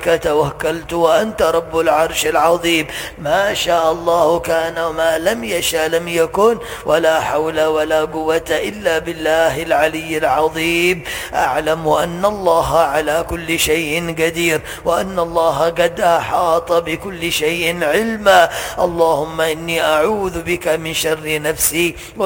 توكلت وأنت رب العرش العظيم. ما شاء الله كان وما لم يشاء لم يكن، ولا حول ولا قوة إلا بالله العلي العظيم. أعلم أن الله على كل شيء قدير، وأن الله قد أحاط بكل شيء علما. اللهم إني أعوذ بك من شر نفسي